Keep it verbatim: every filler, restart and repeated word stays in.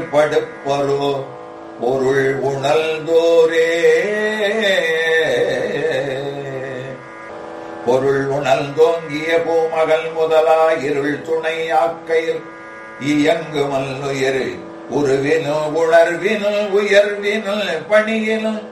படுப்பரோ பொருள் உணர்ந்தோரே. பொருள் உணர்ந்தோங்கிய பூமகள் முதலா இருள் துணை ஆக்கையில் இயங்கு மல்லுயிர் உருவினு உணர்வினு உயர்வினு பணியினும்